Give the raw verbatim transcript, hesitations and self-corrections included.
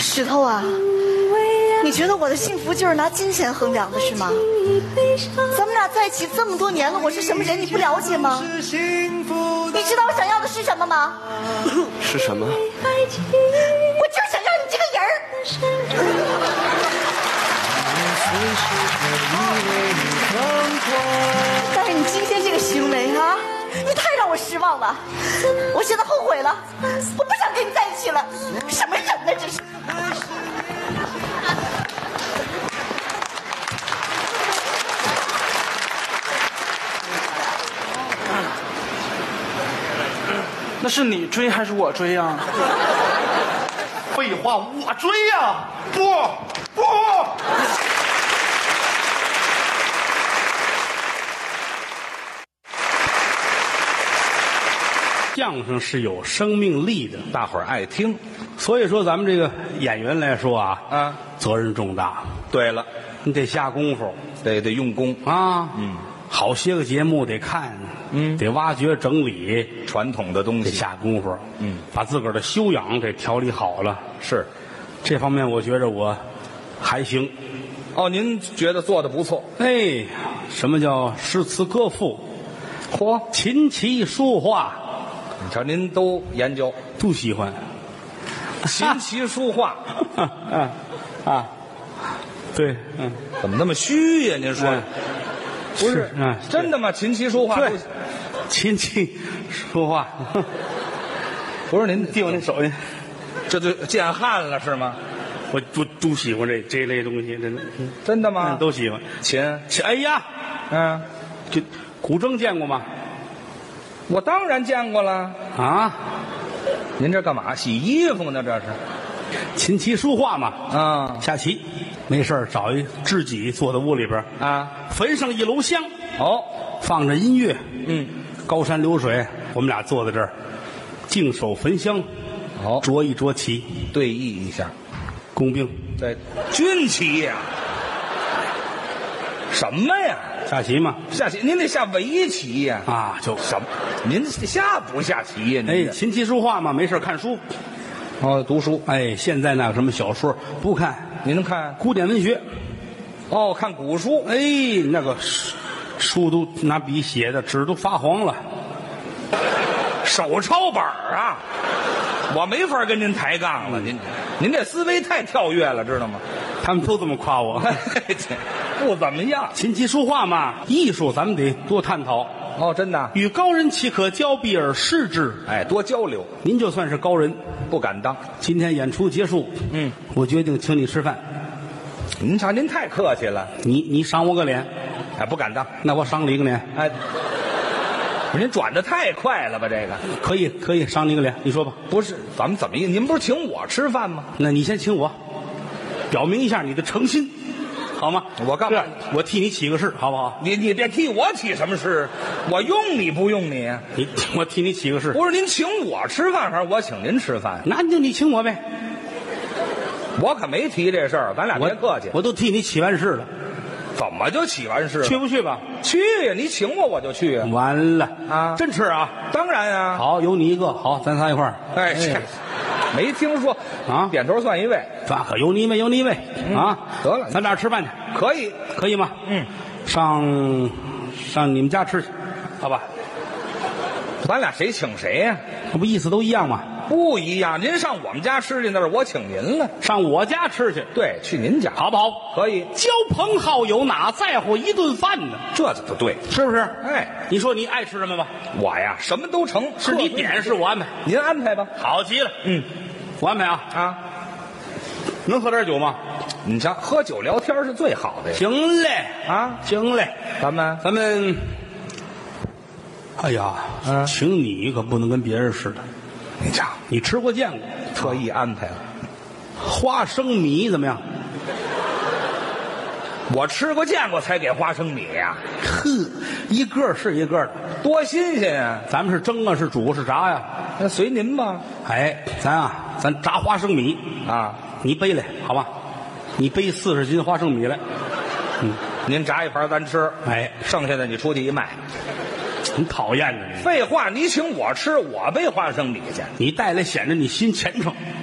石头啊，你觉得我的幸福就是拿金钱衡量的是吗？咱们俩在一起这么多年了，我是什么人你不了解吗？你知道我想要的是什么吗？ 是什么？ 我就是想要你这个人儿。但是你今天这个行为啊，你太让我失望了，我现在后悔了，我不想跟你在一起了。什么人呢这是？ 那是你追还是我追呀？ 废话，我追呀！不不。 相声是有生命力的， 大伙儿爱听。 所以说咱们这个演员来说啊， 啊， 责任重大。 对了， 你得下功夫， 得得用功啊。 嗯， 好些个节目得看， 嗯， 得挖掘整理传统的东得西， 下功夫。 嗯， 把自个儿的修养给调理好了。 是。 这方面我觉着我还行。 哦，您觉得做的不错？ 哎，什么叫诗词歌赋？ 嚯， 琴棋书画， 你瞧您都研究都喜欢。 琴棋书画， 啊啊，对，嗯， 怎么那么虚呀？您说嗯不是？ 嗯， 真的吗？琴棋书画对都， 琴棋书画， 不是您递我那手去， 这就见汗了是吗？ 我都都喜欢这这类东西，真的，嗯真的吗？ 都喜欢。 琴， 琴哎呀， 嗯， 这古筝见过吗？ 我当然见过了。 啊， 您这干嘛？洗衣服呢？这是？ 琴棋书画嘛， 啊下棋，没事儿找一知己坐在屋里边， 啊， 焚上一炉香， 哦， 放着音乐， 嗯， 高山流水，我们俩坐在这儿，净手焚香， 好， 酌一酌棋， 对弈一下。 工兵对，军棋呀、什么呀？ 下棋嘛， 下棋，您得下围棋呀、 啊，就什么？您下不下棋呀、您哎， 这琴棋书画嘛，没事儿看书， 哦，读书。 哎，现在那个什么小说不看， 您看古典文学， 哦，看古书。 哎，那个书书都拿笔写的，纸都发黄了， 手抄本儿啊，我没法跟您抬杠了。您您这思维太跳跃了，知道吗？ 他们都这么夸我。 不怎么样。 琴棋书画嘛，艺术咱们得多探讨。 哦，真的。 与高人岂可交臂而视之？ 哎，多交流。 您就算是高人， 不敢当。 今天演出结束， 嗯， 我决定请你吃饭。 您瞧，您太客气了。 你你赏我个脸， 哎，不敢当。 那我赏你一个脸。 哎，您转的太快了吧？这个可以可以赏你个脸，你说吧。 不是，咱们怎么意？您不是请我吃饭吗？ 那你先请我，表明一下你的诚心，好吗？ 我干嘛这样我替你起个誓，好不好？ 你你别替我起什么誓，我用你不用你？ 你我替你起个誓。 不是您请我吃饭，还是我请您吃饭？ 那就你请我呗， 我可没提这事儿，咱俩我别客气。 我都替你起完誓了， 怎么就起完誓了？ 去不去吧？ 去呀！你请我我就去呀。 完了啊真吃啊！ 当然呀。 好，有你一个，好，咱仨一块儿。 哎，这没听说啊点头算一位， 咱可有你一位，有你一位啊！ 得了咱俩吃饭去， 可以。 可以吗？ 嗯， 上上你们家吃去，好吧？ 咱俩谁请谁呀？ 这不意思都一样吗？ 不一样，您上我们家吃去，那是我请您了。 上我家吃去， 对，去您家好不好？ 可以。 交朋好友哪在乎一顿饭呢？ 这就对。 是不是？ 哎， 你说你爱吃什么吧？ 我呀什么都成， 是你点是我安排？ 您安排吧。 好极了， 嗯， 我安排啊。 啊， 能喝点酒吗？ 你瞧，喝酒聊天是最好的呀。 行嘞， 啊， 行嘞， 咱们咱们，哎呀， 嗯请你可不能跟别人似的。 你瞧， 你吃过见过， 特意安排了。 花生米怎么样？ 我吃过见过才给花生米呀、 呵，一个是一个的。 多新鲜啊！ 咱们是蒸啊，是煮是炸呀？ 那随您吧。 哎，咱啊，咱炸花生米， 啊， 你背来好吧？你背四十斤花生米来，嗯， 您炸一盘咱吃， 哎， 剩下的你出去一卖。 很讨厌的你。 废话，你请我吃，我背花生米去。 你带来显得你心虔诚。